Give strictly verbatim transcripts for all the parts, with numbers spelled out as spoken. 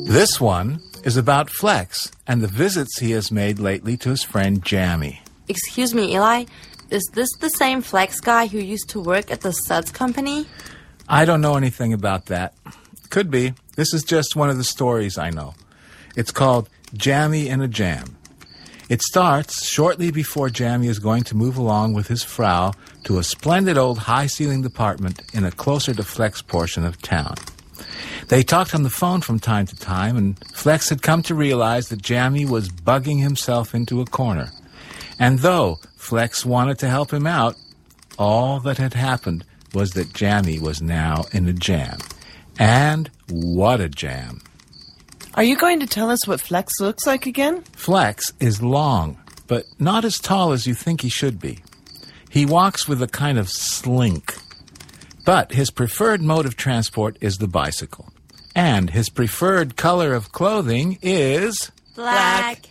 This one is about Flex and the visits he has made lately to his friend Jammy. Excuse me, Eli. Is this the same Flex guy who used to work at the Suds Company? I don't know anything about that. Could be. This is just one of the stories I know. It's called Jammy in a Jam. It starts shortly before Jammy is going to move along with his Frau to a splendid old high-ceilinged apartment in a closer to Flex portion of town. They talked on the phone from time to time, and Flex had come to realize that Jammy was bugging himself into a corner. And though Flex wanted to help him out, all that had happened was that Jammy was now in a jam. And what a jam. Are you going to tell us what Flex looks like again? Flex is long, but not as tall as you think he should be. He walks with a kind of slink. But his preferred mode of transport is the bicycle. And his preferred color of clothing is... Black.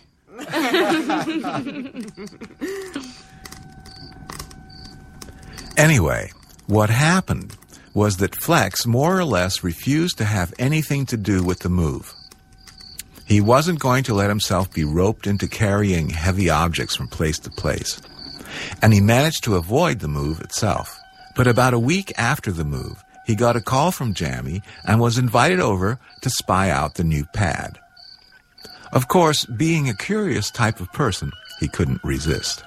Anyway, what happened was that Flex more or less refused to have anything to do with the move. He wasn't going to let himself be roped into carrying heavy objects from place to place. And he managed to avoid the move itself. But about a week after the move, he got a call from Jammy and was invited over to spy out the new pad. Of course, being a curious type of person, he couldn't resist.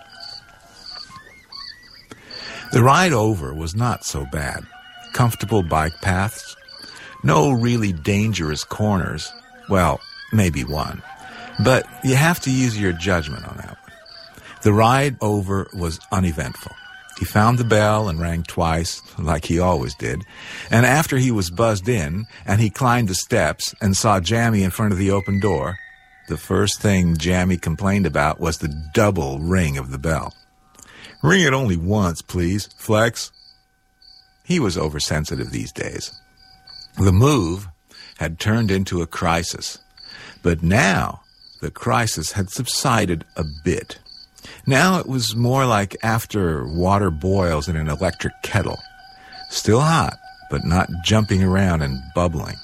The ride over was not so bad. Comfortable bike paths, no really dangerous corners, well, maybe one, but you have to use your judgment on that one. The ride over was uneventful. He found the bell and rang twice, like he always did, and after he was buzzed in and he climbed the steps and saw Jammy in front of the open door, the first thing Jammy complained about was the double ring of the bell. "Ring it only once, please, Flex." He was oversensitive these days. The move had turned into a crisis, but now the crisis had subsided a bit. Now it was more like after water boils in an electric kettle. Still hot, but not jumping around and bubbling.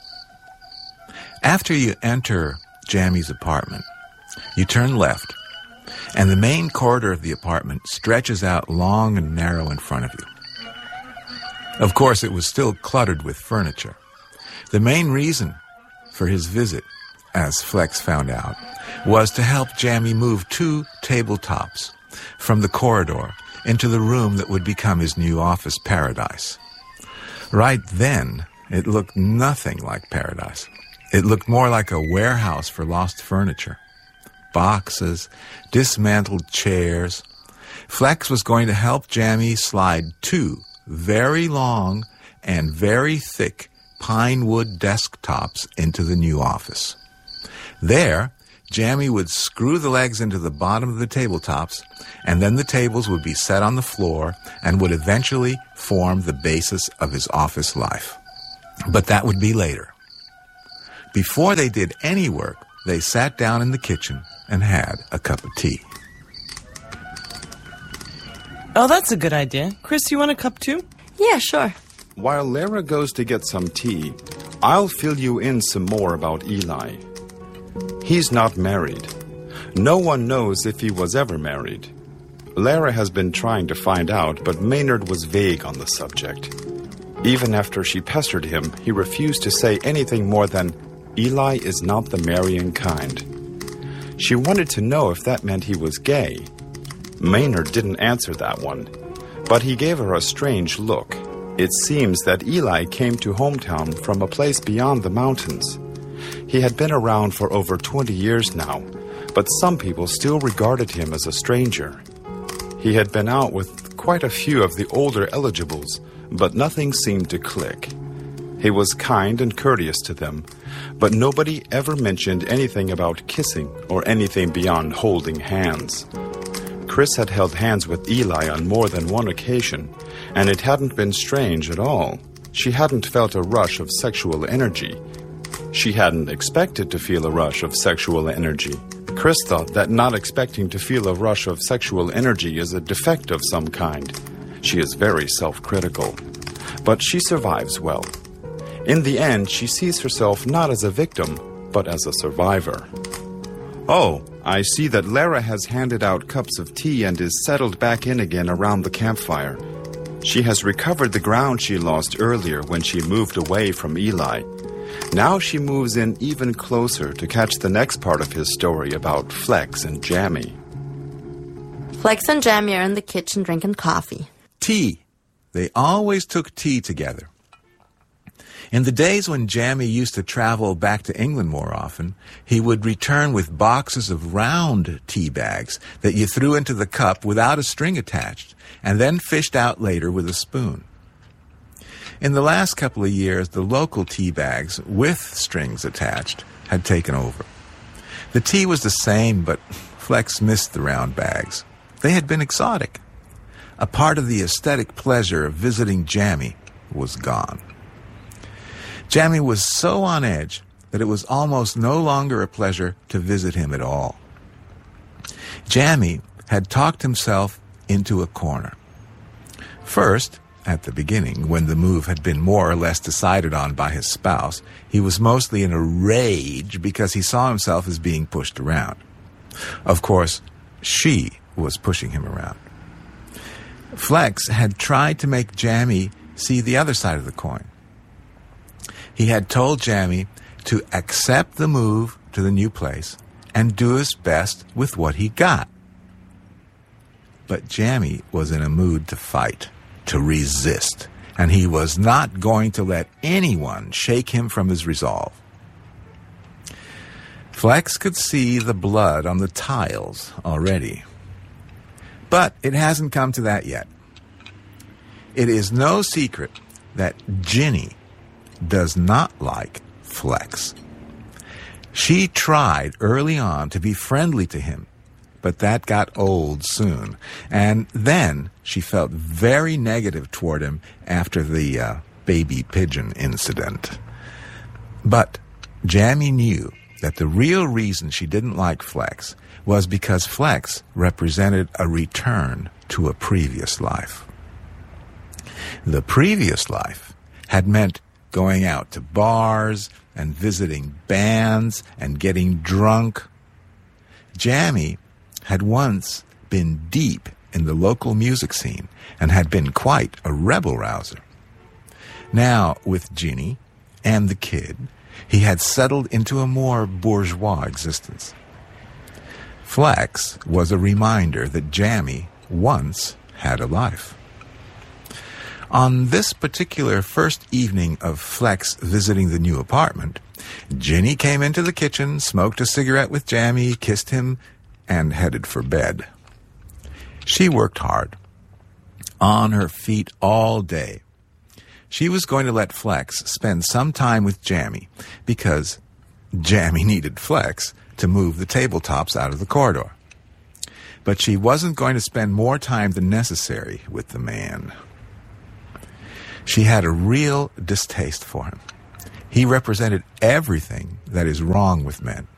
After you enter Jammy's apartment, you turn left, and the main corridor of the apartment stretches out long and narrow in front of you. Of course, it was still cluttered with furniture. The main reason for his visit, as Flex found out, was to help Jammy move two tabletops from the corridor into the room that would become his new office paradise. Right then, it looked nothing like paradise. It looked more like a warehouse for lost furniture. Boxes, dismantled chairs. Flex was going to help Jammy slide two very long and very thick pine wood desktops into the new office. There, Jammy would screw the legs into the bottom of the tabletops, and then the tables would be set on the floor and would eventually form the basis of his office life. But that would be later. Before they did any work, they sat down in the kitchen and had a cup of tea. Oh, that's a good idea. Chris, you want a cup too? Yeah, sure. While Lara goes to get some tea, I'll fill you in some more about Eli. He's not married. No one knows if he was ever married. Lara has been trying to find out, but Maynard was vague on the subject. Even after she pestered him, he refused to say anything more than, "Eli is not the marrying kind." She wanted to know if that meant he was gay. Maynard didn't answer that one, but he gave her a strange look. It seems that Eli came to hometown from a place beyond the mountains. He had been around for over twenty years now, but some people still regarded him as a stranger. He had been out with quite a few of the older eligibles, but nothing seemed to click. He was kind and courteous to them, but nobody ever mentioned anything about kissing or anything beyond holding hands. Chris had held hands with Eli on more than one occasion, and it hadn't been strange at all. She hadn't felt a rush of sexual energy. She hadn't expected to feel a rush of sexual energy. Chris thought that not expecting to feel a rush of sexual energy is a defect of some kind. She is very self-critical. But she survives well. In the end, she sees herself not as a victim, but as a survivor. Oh, I see that Lara has handed out cups of tea and is settled back in again around the campfire. She has recovered the ground she lost earlier when she moved away from Eli. Now she moves in even closer to catch the next part of his story about Flex and Jammy. Flex and Jammy are in the kitchen drinking coffee. Tea. They always took tea together. In the days when Jammy used to travel back to England more often, he would return with boxes of round tea bags that you threw into the cup without a string attached, and then fished out later with a spoon. In the last couple of years, the local tea bags with strings attached had taken over. The tea was the same, but Flex missed the round bags. They had been exotic. A part of the aesthetic pleasure of visiting Jammy was gone. Jammy was so on edge that it was almost no longer a pleasure to visit him at all. Jammy had talked himself into a corner. First, at the beginning, when the move had been more or less decided on by his spouse, he was mostly in a rage because he saw himself as being pushed around. Of course, she was pushing him around. Flex had tried to make Jammy see the other side of the coin. He had told Jammy to accept the move to the new place and do his best with what he got. But Jammy was in a mood to fight, to resist, and he was not going to let anyone shake him from his resolve. Flex could see the blood on the tiles already. But it hasn't come to that yet. It is no secret that Ginny does not like Flex. She tried early on to be friendly to him, but that got old soon. And then she felt very negative toward him after the uh, baby pigeon incident. But Jammy knew that the real reason she didn't like Flex was because Flex represented a return to a previous life. The previous life had meant going out to bars and visiting bands and getting drunk. Jammy had once been deep in the local music scene and had been quite a rebel-rouser. Now, with Ginny and the kid, he had settled into a more bourgeois existence. Flex was a reminder that Jammy once had a life. On this particular first evening of Flex visiting the new apartment, Ginny came into the kitchen, smoked a cigarette with Jammy, kissed him, and headed for bed. She worked hard, on her feet all day. She was going to let Flex spend some time with Jammy because Jammy needed Flex to move the tabletops out of the corridor. But she wasn't going to spend more time than necessary with the man. She had a real distaste for him. He represented everything that is wrong with men.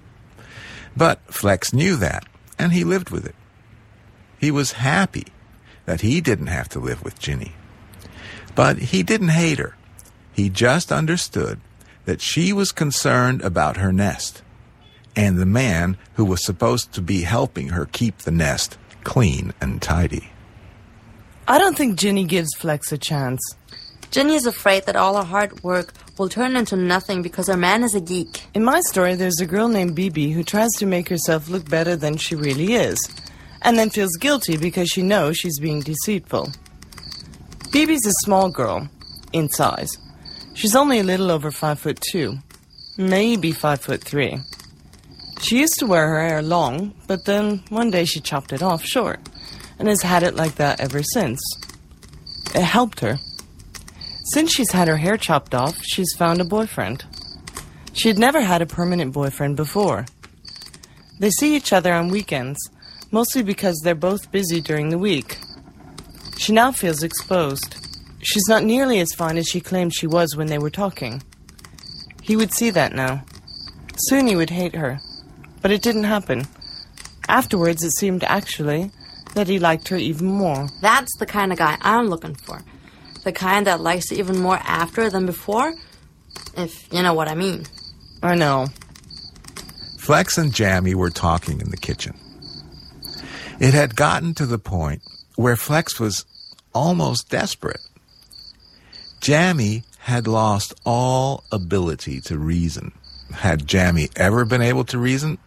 But Flex knew that, and he lived with it. He was happy that he didn't have to live with Ginny. But he didn't hate her. He just understood that she was concerned about her nest and the man who was supposed to be helping her keep the nest clean and tidy. I don't think Ginny gives Flex a chance. Ginny is afraid that all her hard work will turn into nothing because her man is a geek. In my story, there's a girl named Bibi who tries to make herself look better than she really is, and then feels guilty because she knows she's being deceitful. Bibi's a small girl, in size. She's only a little over five foot two, maybe five foot three. She used to wear her hair long, but then one day she chopped it off short, and has had it like that ever since. It helped her. Since she's had her hair chopped off, she's found a boyfriend. She had never had a permanent boyfriend before. They see each other on weekends, mostly because they're both busy during the week. She now feels exposed. She's not nearly as fine as she claimed she was when they were talking. He would see that now. Soon he would hate her. But it didn't happen. Afterwards, it seemed actually that he liked her even more. That's the kind of guy I'm looking for. The kind that likes you even more after than before, if you know what I mean. I know. Flex and Jammy were talking in the kitchen. It had gotten to the point where Flex was almost desperate. Jammy had lost all ability to reason. Had Jammy ever been able to reason?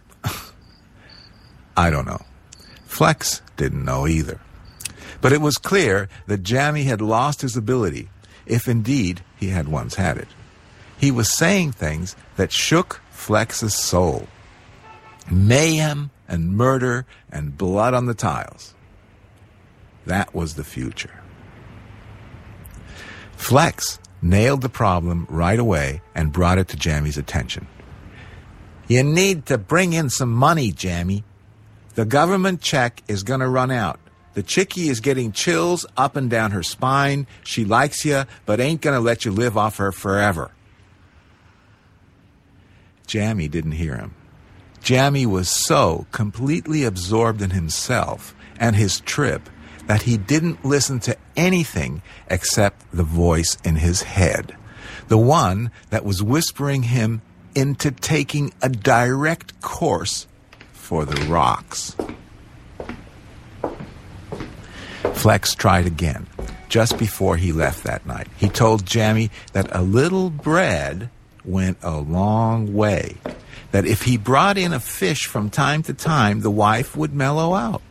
I don't know. Flex didn't know either. But it was clear that Jammy had lost his ability, if indeed he had once had it. He was saying things that shook Flex's soul. Mayhem and murder and blood on the tiles. That was the future. Flex nailed the problem right away and brought it to Jammy's attention. You need to bring in some money, Jammy. The government check is going to run out. The chickie is getting chills up and down her spine. She likes you, but ain't going to let you live off her forever. Jammy didn't hear him. Jammy was so completely absorbed in himself and his trip that he didn't listen to anything except the voice in his head, the one that was whispering him into taking a direct course for the rocks. Flex tried again, just before he left that night. He told Jammy that a little bread went a long way, that if he brought in a fish from time to time, the wife would mellow out.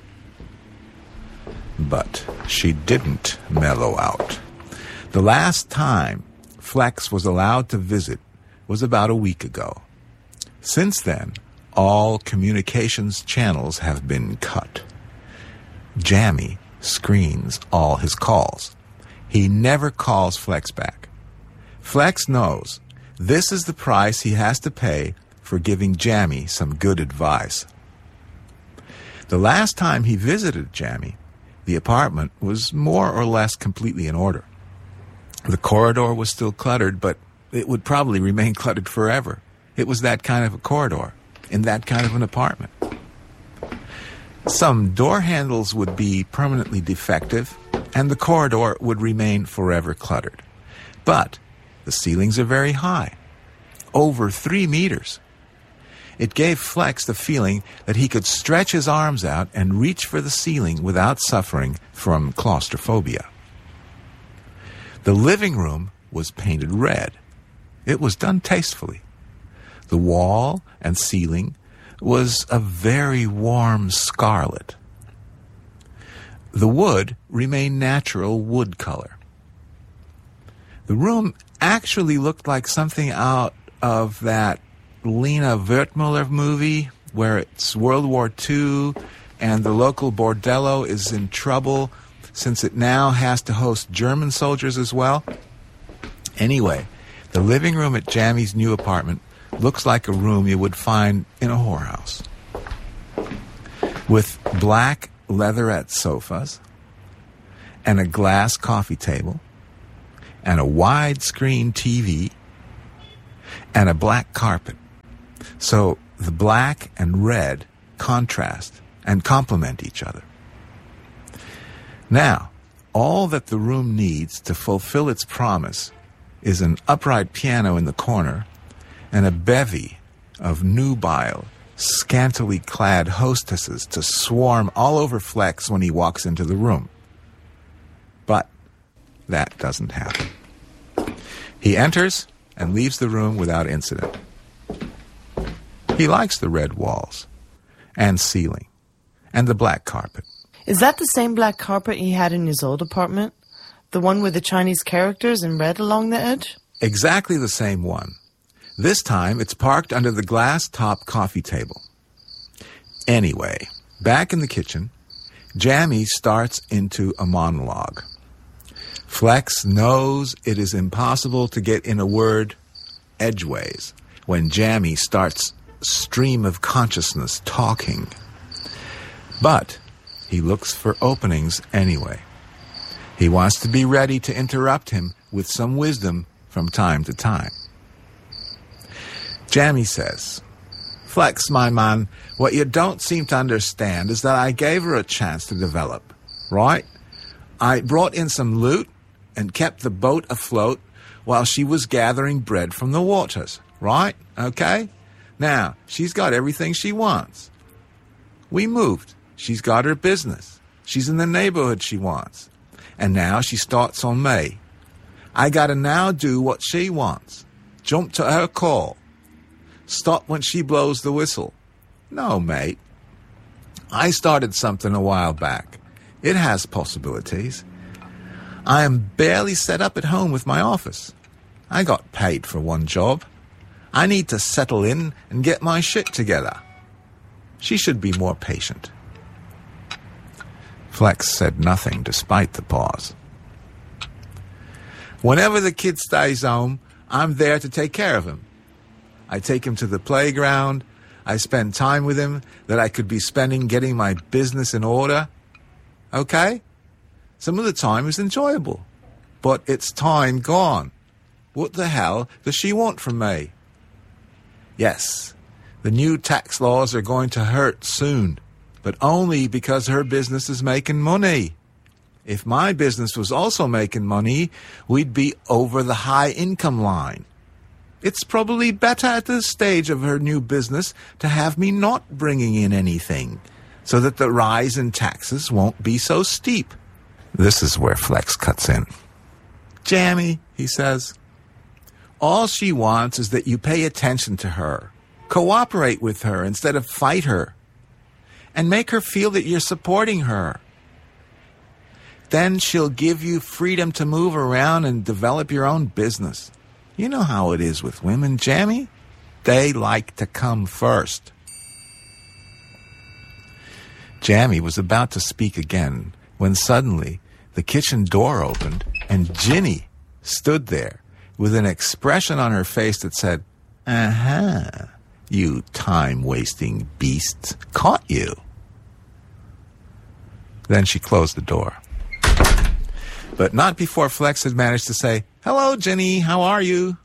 But she didn't mellow out. The last time Flex was allowed to visit was about a week ago. Since then, all communications channels have been cut. Jammy screens all his calls. He never calls Flex back. Flex knows this is the price he has to pay for giving Jammy some good advice. The last time he visited Jammy, the apartment was more or less completely in order. The corridor was still cluttered, but it would probably remain cluttered forever. It was that kind of a corridor, in that kind of an apartment. Some door handles would be permanently defective, and the corridor would remain forever cluttered. But the ceilings are very high, over three meters. It gave Flex the feeling that he could stretch his arms out and reach for the ceiling without suffering from claustrophobia. The living room was painted red. It was done tastefully. The wall and ceiling was a very warm scarlet. The wood remained natural wood color. The room actually looked like something out of that Lena Wertmuller movie where it's World War Two and the local bordello is in trouble since it now has to host German soldiers as well. Anyway, the living room at Jammy's new apartment looks like a room you would find in a whorehouse. With black leatherette sofas and a glass coffee table and a widescreen T V and a black carpet. So the black and red contrast and complement each other. Now, all that the room needs to fulfill its promise is an upright piano in the corner and a bevy of nubile, scantily clad hostesses to swarm all over Flex when he walks into the room. But that doesn't happen. He enters and leaves the room without incident. He likes the red walls and ceiling and the black carpet. Is that the same black carpet he had in his old apartment? The one with the Chinese characters in red along the edge? Exactly the same one. This time, it's parked under the glass-top coffee table. Anyway, back in the kitchen, Jammy starts into a monologue. Flex knows it is impossible to get in a word edgeways when Jammy starts stream of consciousness talking. But he looks for openings anyway. He wants to be ready to interrupt him with some wisdom from time to time. Jammy says, Flex, my man, what you don't seem to understand is that I gave her a chance to develop, right? I brought in some loot and kept the boat afloat while she was gathering bread from the waters, right? Okay? Now, she's got everything she wants. We moved. She's got her business. She's in the neighborhood she wants. And now she starts on May. I gotta now do what she wants. Jump to her call. Stop when she blows the whistle. No, mate. I started something a while back. It has possibilities. I am barely set up at home with my office. I got paid for one job. I need to settle in and get my shit together. She should be more patient. Flex said nothing despite the pause. Whenever the kid stays home, I'm there to take care of him. I take him to the playground. I spend time with him that I could be spending getting my business in order. Okay? Some of the time is enjoyable, but it's time gone. What the hell does she want from me? Yes, the new tax laws are going to hurt soon, but only because her business is making money. If my business was also making money, we'd be over the high income line. It's probably better at this stage of her new business to have me not bringing in anything, so that the rise in taxes won't be so steep. This is where Flex cuts in. Jammy, he says, all she wants is that you pay attention to her, cooperate with her instead of fight her, and make her feel that you're supporting her. Then she'll give you freedom to move around and develop your own business. You know how it is with women, Jammy. They like to come first. Jammy was about to speak again when suddenly the kitchen door opened and Ginny stood there with an expression on her face that said, "Uh-huh, you time-wasting beasts, caught you." Then she closed the door. But not before Flex had managed to say, "Hello, Ginny, how are you?"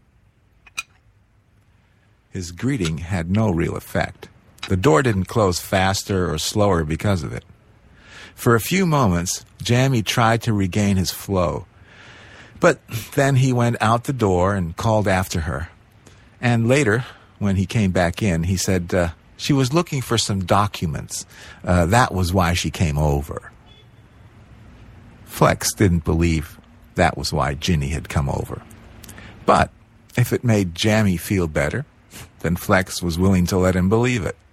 His greeting had no real effect. The door didn't close faster or slower because of it. For a few moments, Jammy tried to regain his flow. But then he went out the door and called after her. And later, when he came back in, he said uh, she was looking for some documents. Uh, that was why she came over. Flex didn't believe that was why Ginny had come over. But if it made Jammy feel better, then Flex was willing to let him believe it.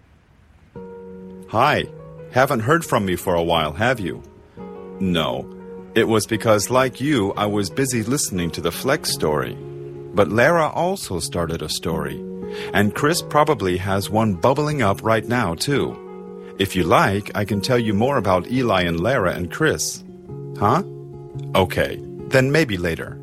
Hi. Haven't heard from me for a while, have you? No. It was because, like you, I was busy listening to the Flex story. But Lara also started a story. And Chris probably has one bubbling up right now, too. If you like, I can tell you more about Eli and Lara and Chris. Huh? Okay, then maybe later.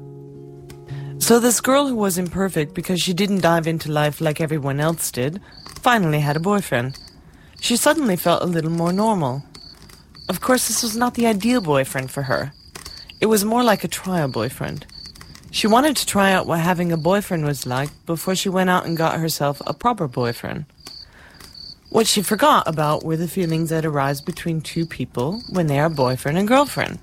So this girl who was imperfect because she didn't dive into life like everyone else did, finally had a boyfriend. She suddenly felt a little more normal. Of course, this was not the ideal boyfriend for her. It was more like a trial boyfriend. She wanted to try out what having a boyfriend was like before she went out and got herself a proper boyfriend. What she forgot about were the feelings that arise between two people when they are boyfriend and girlfriend.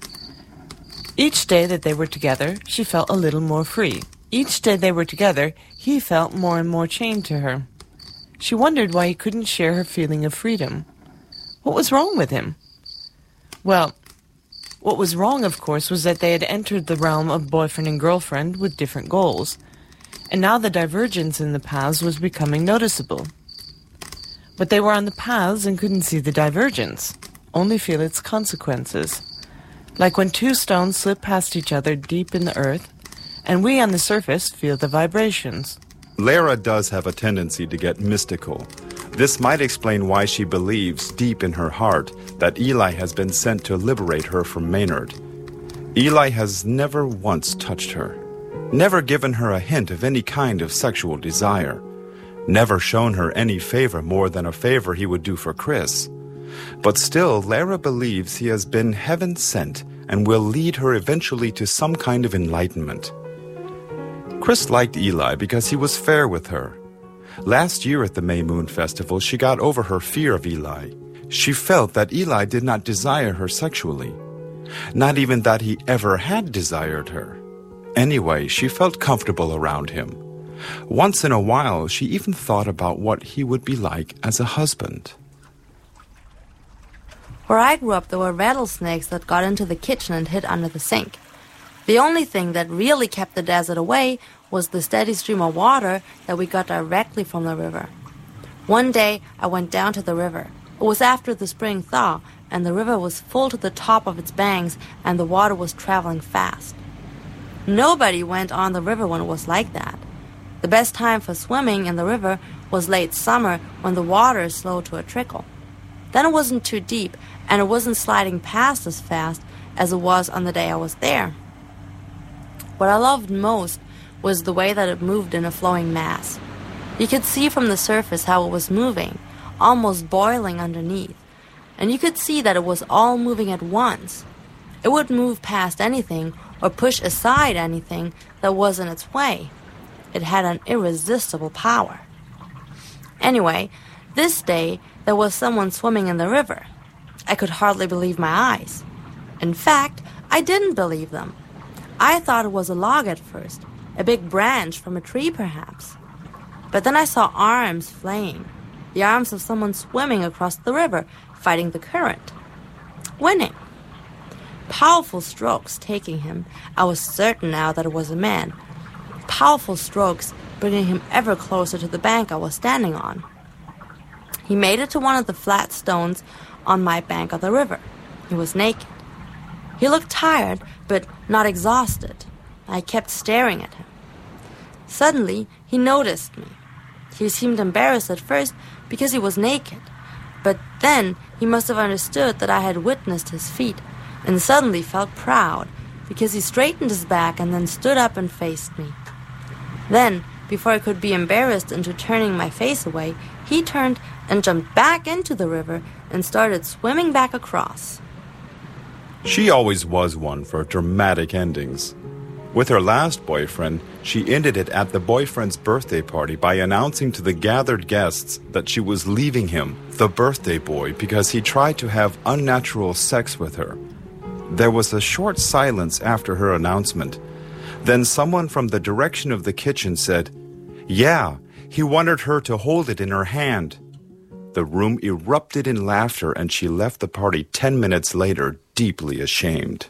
Each day that they were together, she felt a little more free. Each day they were together, he felt more and more chained to her. She wondered why he couldn't share her feeling of freedom. What was wrong with him? Well, what was wrong, of course, was that they had entered the realm of boyfriend and girlfriend with different goals, and now the divergence in the paths was becoming noticeable. But they were on the paths and couldn't see the divergence, only feel its consequences. Like when two stones slip past each other deep in the earth, and we on the surface feel the vibrations. Lara does have a tendency to get mystical. This might explain why she believes deep in her heart that Eli has been sent to liberate her from Maynard. Eli has never once touched her, never given her a hint of any kind of sexual desire, never shown her any favor more than a favor he would do for Chris. But still, Lara believes he has been heaven sent and will lead her eventually to some kind of enlightenment. Chris liked Eli because he was fair with her. Last year at the May Moon Festival, she got over her fear of Eli. She felt that Eli did not desire her sexually. Not even that he ever had desired her. Anyway, she felt comfortable around him. Once in a while, she even thought about what he would be like as a husband. Where I grew up, there were rattlesnakes that got into the kitchen and hid under the sink. The only thing that really kept the desert away was the steady stream of water that we got directly from the river. One day, I went down to the river. It was after the spring thaw, and the river was full to the top of its banks, and the water was traveling fast. Nobody went on the river when it was like that. The best time for swimming in the river was late summer when the water slowed to a trickle. Then it wasn't too deep, and it wasn't sliding past as fast as it was on the day I was there. What I loved most was the way that it moved in a flowing mass. You could see from the surface how it was moving, almost boiling underneath, and you could see that it was all moving at once. It would move past anything or push aside anything that was in its way. It had an irresistible power. Anyway, this day there was someone swimming in the river. I could hardly believe my eyes. In fact, I didn't believe them. I thought it was a log at first, a big branch from a tree perhaps. But then I saw arms flaying, the arms of someone swimming across the river, fighting the current. Winning. Powerful strokes taking him. I was certain now that it was a man. Powerful strokes bringing him ever closer to the bank I was standing on. He made it to one of the flat stones on my bank of the river. He was naked. He looked tired, but not exhausted. I kept staring at him. Suddenly, he noticed me. He seemed embarrassed at first because he was naked, but then he must have understood that I had witnessed his feat, and suddenly felt proud because he straightened his back and then stood up and faced me. Then, before I could be embarrassed into turning my face away, he turned and jumped back into the river and started swimming back across. She always was one for dramatic endings. With her last boyfriend, she ended it at the boyfriend's birthday party by announcing to the gathered guests that she was leaving him, the birthday boy, because he tried to have unnatural sex with her. There was a short silence after her announcement. Then someone from the direction of the kitchen said, "Yeah, he wanted her to hold it in her hand." The room erupted in laughter, and she left the party ten minutes later, deeply ashamed.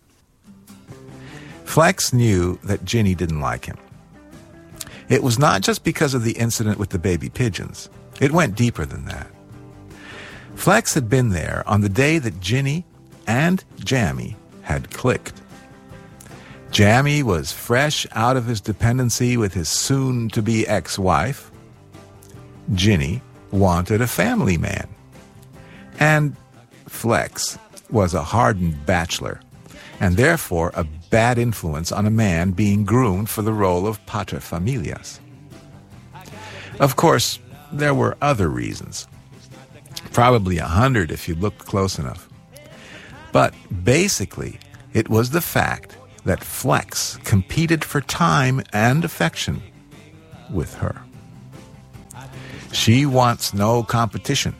Flex knew that Ginny didn't like him. It was not just because of the incident with the baby pigeons. It went deeper than that. Flex had been there on the day that Ginny and Jammy had clicked. Jammy was fresh out of his dependency with his soon-to-be ex-wife. Ginny wanted a family man. And Flex was a hardened bachelor, and therefore a bad influence on a man being groomed for the role of paterfamilias. Of course, there were other reasons. Probably a hundred if you looked close enough. But basically, it was the fact that Flex competed for time and affection with her. She wants no competition.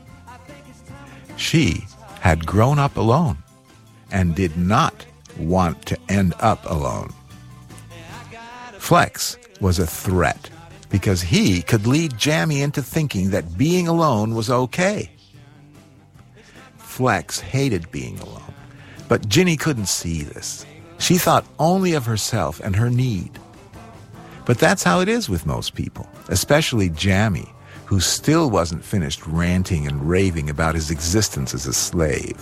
She had grown up alone and did not want to end up alone. Flex was a threat because he could lead Jammy into thinking that being alone was okay. Flex hated being alone, but Ginny couldn't see this. She thought only of herself and her need. But that's how it is with most people, especially Jammy, who still wasn't finished ranting and raving about his existence as a slave.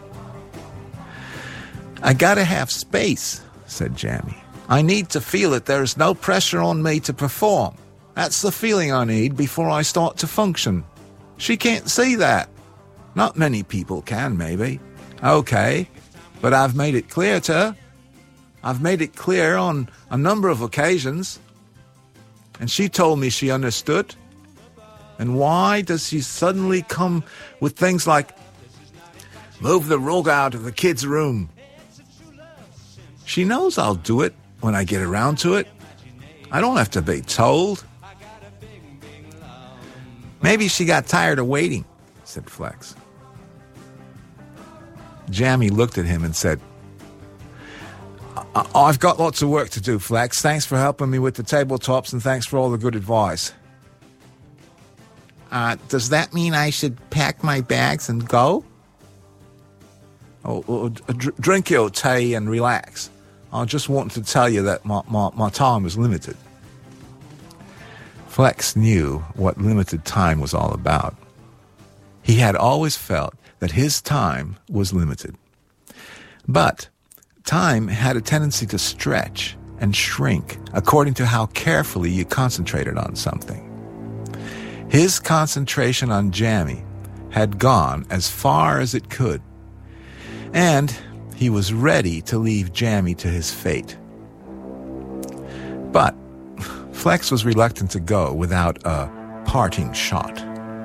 "I gotta have space," said Jammy. "I need to feel that there is no pressure on me to perform. That's the feeling I need before I start to function. She can't see that. Not many people can, maybe. Okay, but I've made it clear to her. I've made it clear on a number of occasions. And she told me she understood. And why does she suddenly come with things like, 'Move the rug out of the kid's room'? She knows I'll do it when I get around to it. I don't have to be told." "Maybe she got tired of waiting," said Flex. Jammy looked at him and said, I- I've got lots of work to do, Flex. Thanks for helping me with the tabletops, and thanks for all the good advice. Uh, does that mean I should pack my bags and go? Oh, oh, dr- drink your tea and relax. I just wanted to tell you that my, my, my time is limited. Flex knew what limited time was all about. He had always felt that his time was limited. But time had a tendency to stretch and shrink according to how carefully you concentrated on something. His concentration on Jammy had gone as far as it could, and he was ready to leave Jammy to his fate. But Flex was reluctant to go without a parting shot.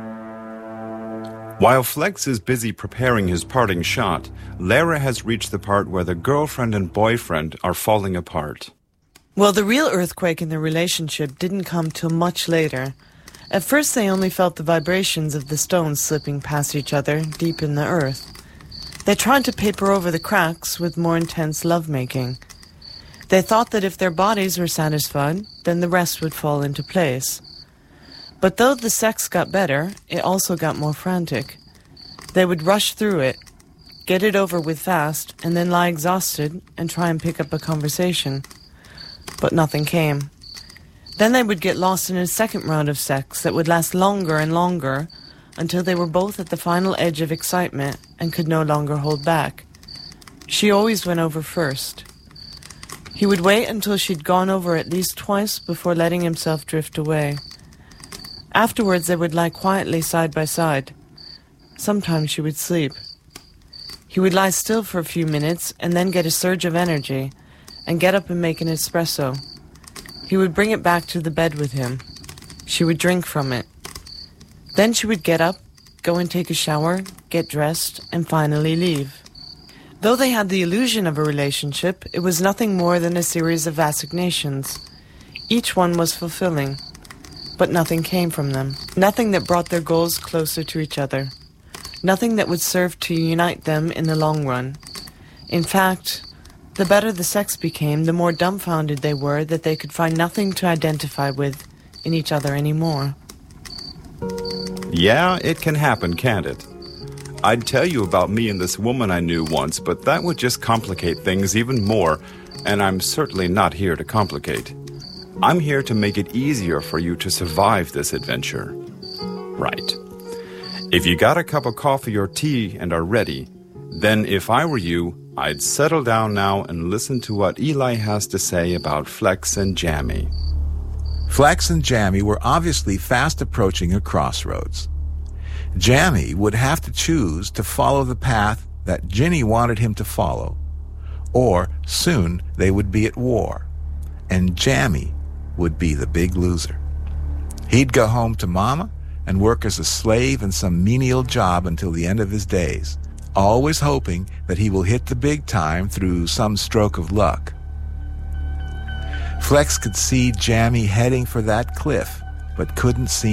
While Flex is busy preparing his parting shot, Lara has reached the part where the girlfriend and boyfriend are falling apart. Well, the real earthquake in their relationship didn't come till much later. At first they only felt the vibrations of the stones slipping past each other deep in the earth. They tried to paper over the cracks with more intense lovemaking. They thought that if their bodies were satisfied, then the rest would fall into place. But though the sex got better, it also got more frantic. They would rush through it, get it over with fast, and then lie exhausted and try and pick up a conversation. But nothing came. Then they would get lost in a second round of sex that would last longer and longer until they were both at the final edge of excitement and could no longer hold back. She always went over first. He would wait until she'd gone over at least twice before letting himself drift away. Afterwards they would lie quietly side by side. Sometimes she would sleep. He would lie still for a few minutes and then get a surge of energy and get up and make an espresso. He would bring it back to the bed with him. She would drink from it. Then she would get up, go and take a shower, get dressed, and finally leave. Though they had the illusion of a relationship, it was nothing more than a series of assignations. Each one was fulfilling, but nothing came from them. Nothing that brought their goals closer to each other. Nothing that would serve to unite them in the long run. In fact, the better the sex became, the more dumbfounded they were that they could find nothing to identify with in each other anymore. Yeah, it can happen, can't it? I'd tell you about me and this woman I knew once, but that would just complicate things even more, and I'm certainly not here to complicate. I'm here to make it easier for you to survive this adventure. Right. If you got a cup of coffee or tea and are ready, then if I were you, I'd settle down now and listen to what Eli has to say about Flex and Jammy. Flex and Jammy were obviously fast approaching a crossroads. Jammy would have to choose to follow the path that Ginny wanted him to follow, or soon they would be at war, and Jammy would be the big loser. He'd go home to Mama and work as a slave in some menial job until the end of his days, always hoping that he will hit the big time through some stroke of luck. Flex could see Jammy heading for that cliff, but couldn't see